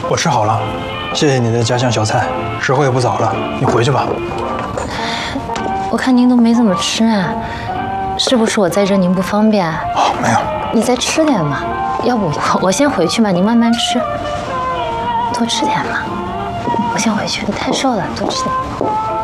我吃好了，谢谢你的家乡小菜。时候也不早了，你回去吧。 我看您都没怎么吃啊，是不是我在这您不方便啊？ 哦，没有。 你再吃点嘛，要不我先回去嘛，您慢慢吃，多吃点嘛。我先回去，你太瘦了，多吃点。